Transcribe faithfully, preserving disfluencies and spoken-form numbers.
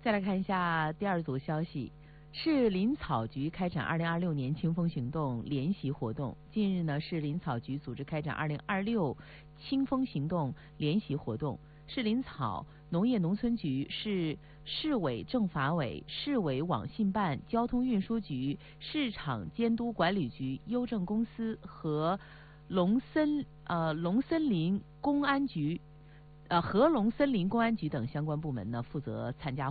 再来看一下第二组消息。市林草局开展二零二六年清风行动联席活动。近日呢，市林草局组织开展二零二六清风行动联席活动。市林草、农业农村局、市市委政法委、市委网信办、交通运输局、市场监督管理局、邮政公司和龙森呃龙森林公安局、呃合龙森林公安局等相关部门呢负责参加